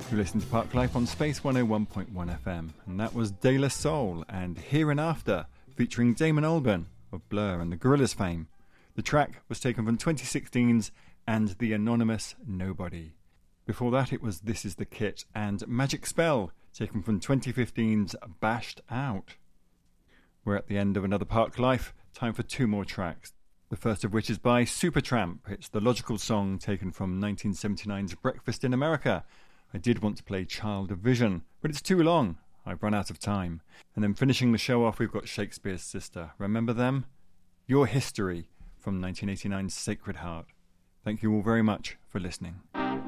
You listen to Park Life on Space 101.1 FM, and that was De La Soul and Hereinafter, featuring Damon Albarn of Blur and the Gorillaz fame. The track was taken from 2016's And the Anonymous Nobody. Before that it was This Is the Kit and Magic Spell, taken from 2015's Bashed Out. We're at the end of another Park Life, time for two more tracks. The first of which is by Supertramp. It's the logical song taken from 1979's Breakfast in America. I did want to play Child of Vision, but it's too long. I've run out of time. And then finishing the show off, we've got Shakespeare's Sister. Remember them? Your History from 1989's Sacred Heart. Thank you all very much for listening.